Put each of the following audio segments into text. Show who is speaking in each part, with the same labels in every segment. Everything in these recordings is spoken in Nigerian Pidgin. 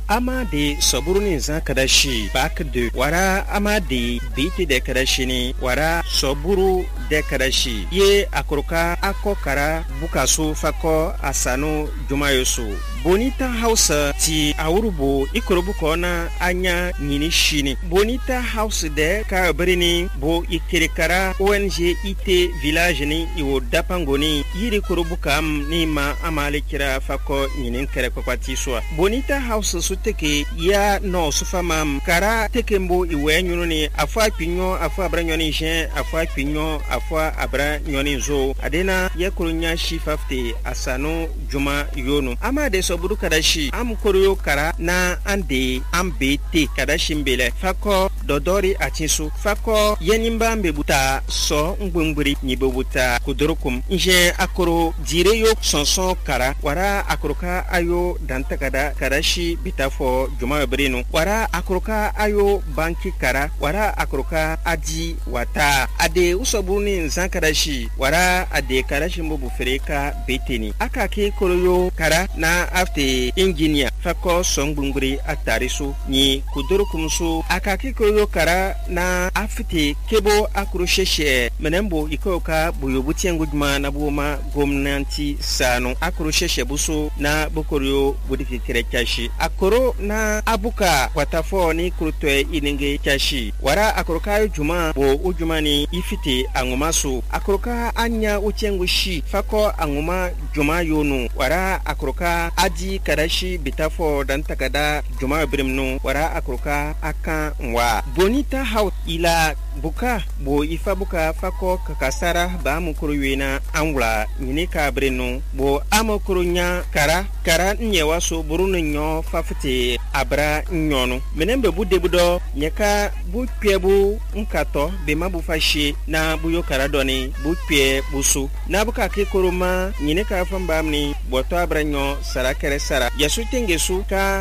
Speaker 1: ama de soburunin za kadashi bak de wara ama de biti de kadashini wara soburu de kadashi ye akoroka akokara bukasu fako asano jumayosu Bonita House ti awurubo ikorobuko na anya nyini shini. Bonita House de ka berini bo ikirikara ONG IT village ni iwo dapangoni yiri korobuka ni ma amale kira fako nyini kere kwakwati soa. Bonita House suteke ya no sufamam kara tekembo iwe nyuni afwa pinyo afwa abra nyoni jen afwa pinyo afwa abra nyoni zo adena ye kurunya shifafte asano juma yonu ama de soburu kadashi am koryo kara na ande ambete kadashi mbele fako dodori atinsu fako yenimba mbebuta so ngbengbiri nyibebuta kudorokum nje akoro direyo sonson kara wara akoroka ayo dantakada kadashi bitafo juma brino wara akoroka ayo banki kara wara akoroka adi wata ade usobuni nzankadashi wara ade kadashi mbobu fereka beteni akake koroyo kara na afte engineer fako songbunguri atarisu ni kudorokumsu akake koroyo kara na afte kebo akrosheshe menembo ikoka buyobuti ngudma na buma gomnanti sano akrosheshe buso na bokoryo budiki kerekashi akoro na abuka watafo ni krutwe inenge kashi wara akoroka juma bo ujumani ifite angumasu akoroka anya uchengushi fako anguma juma yonu wara akoroka adi kadashi bitafo dan takada juma brimnu wara akoroka aka wa Bonita House ila buka bo ifa buka fako kakasara ba mukuruwena angula minika brenu bo amokurunya kara nyewa so burunu nyo fafite abra nyono menembe bude budo nyeka bu kwebu nkato be mabu fashi na buyo karadoni bu kwe busu na buka ke koroma nyineka fambamni boto abra nyo sarakere sara yasu tengesu ka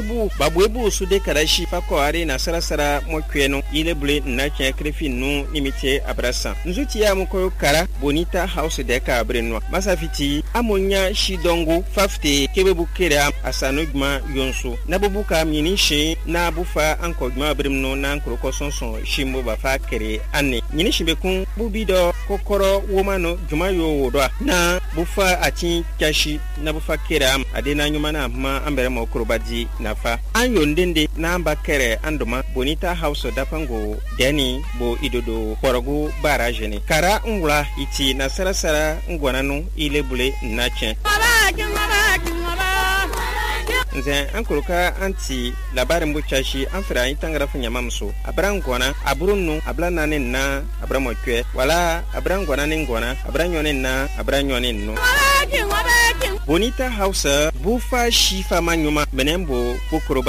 Speaker 1: babuebu su de karashi fako ari na sara mo kweno ile bule na kya krefin nu nimite abrasa nzuti ya muko kara Bonita House de ka brenwa masafiti amonya shidongo fafte kebebu kera asanogma yonso na bubuka minishi na bufa ankodma bremno na nkroko sonson shimbo bafa kere anne nyinishi bekun bubido kokoro womano jumayo wodwa na bufa atin kashi na bufa kera adena nyumana ma ambere mo krobadi nafa anyo ndende na amba kere andoma Bonita House dapango deni bo idodo korogo barajeni kara ngula iti na sarasara ngwananu ile bule nache nze ankuluka anti labarin mbuchashi anfira itangara funya mamso abrangwana aburunnu ablanane na abramokwe wala abrangwana ningwana abranyone na abranyone no Bonita House bufa shifa manyuma menembo bukuru